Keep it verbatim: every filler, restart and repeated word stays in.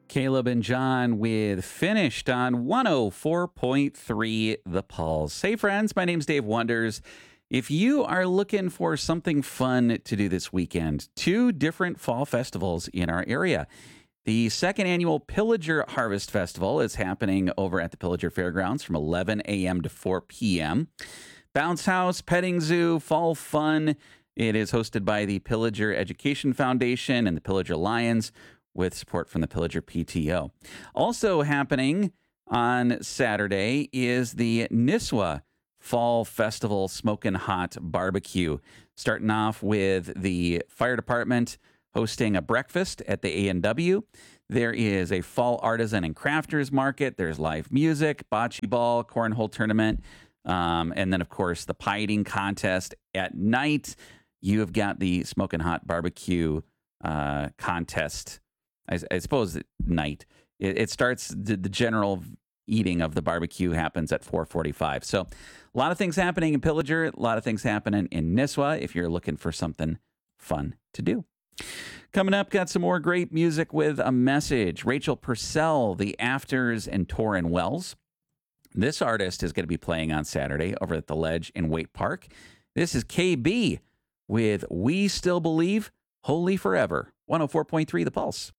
Caleb and John with Finished on one oh four point three The Pulse. Hey, friends, my name's Dave Wonders. If you are looking for something fun to do this weekend, two different fall festivals in our area. The second annual Pillager Harvest Festival is happening over at the Pillager Fairgrounds from eleven a.m. to four p.m. Bounce House, Petting Zoo, Fall Fun. It is hosted by the Pillager Education Foundation and the Pillager Lions, with support from the Pillager P T O. Also happening on Saturday is the Nisswa Fall Festival Smokin' Hot Barbecue, starting off with the fire department hosting a breakfast at the A and W. There is a fall artisan and crafters market. There's live music, bocce ball, cornhole tournament, um, and then, of course, the pie eating contest at night. You have got the Smokin' Hot Barbecue uh, contest, I, I suppose, at night. It, it starts, the, the general eating of the barbecue happens at four forty-five. So a lot of things happening in Pillager, a lot of things happening in Nisswa if you're looking for something fun to do. Coming up, got some more great music with a message. Rachel Purcell, The Afters, and Torrin Wells. This artist is going to be playing on Saturday over at the Ledge in Waite Park. This is K B with We Still Believe, Holy Forever. one oh four point three The Pulse.